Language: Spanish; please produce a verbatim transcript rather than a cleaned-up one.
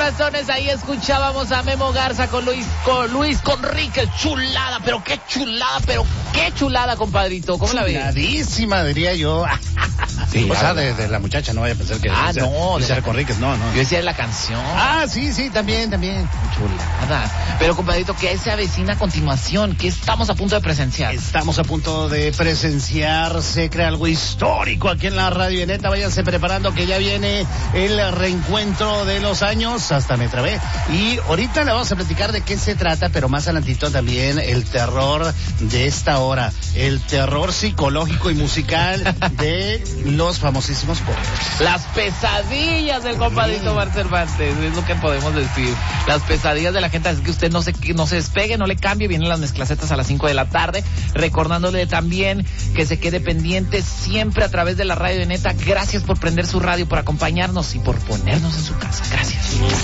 corazones, ahí escuchábamos a Memo Garza con Luis con Luis Conríquez. Chulada, pero qué chulada, pero qué chulada, compadrito. ¿Cómo la ves? Chuladísima, diría yo. Sí, o sea, de, de la muchacha, no vaya a pensar que ah, sea, no, de Conríquez, no, no. Yo decía de la canción. Ah, sí, sí, también, también. Chulada. Pero, compadrito, ¿qué se avecina a continuación? ¿Qué estamos a punto de presenciar? Estamos a punto de presenciar, se crea algo histórico aquí en la Radio Neta. Váyanse preparando que ya viene el reencuentro de los años, hasta me trabé. Y ahorita le vamos a platicar de qué se trata, pero más adelantito también el terror de esta hora, el terror psicológico y musical de los famosísimos pobres. Las pesadillas del compadrito sí. Mar Cervantes, es lo que podemos decir. Las pesadillas de la gente, así que usted no se, no se despegue, no le cambie, vienen las mezclacetas a las cinco de la tarde, recordándole también que se quede pendiente siempre a través de la Radio Neta. Gracias por prender su radio, por acompañarnos y por ponernos en su casa. Gracias.